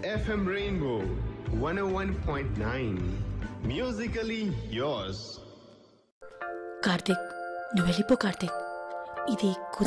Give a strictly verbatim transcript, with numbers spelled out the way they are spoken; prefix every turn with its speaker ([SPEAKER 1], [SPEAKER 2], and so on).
[SPEAKER 1] F M Rainbow one oh one point nine. Musically yours.
[SPEAKER 2] Karthik, నువ్వు వెళ్ళిపో కార్తీక్. ఇది